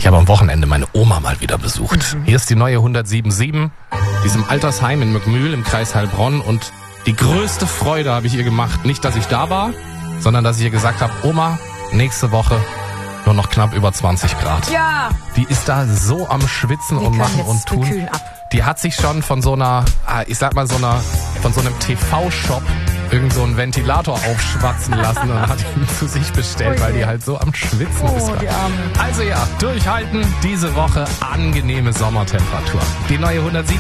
habe am Wochenende meine Oma mal wieder besucht. Hier ist die neue 107.7, diesem Altersheim in Mückmühl im Kreis Heilbronn. Und die größte Freude habe ich ihr gemacht. Nicht, dass ich da war, sondern dass ich ihr gesagt habe, Oma, nächste Woche nur noch knapp über 20 Grad. Ja. Die ist da so am Schwitzen und machen und tun. Wir kühlen ab. Die hat sich schon von so einer, von so einem TV-Shop irgend so einen Ventilator aufschwatzen lassen und hat ihn zu sich bestellt, weil die halt so am Schwitzen ist. Die Arme. Also ja, durchhalten, diese Woche angenehme Sommertemperatur. Die neue 107.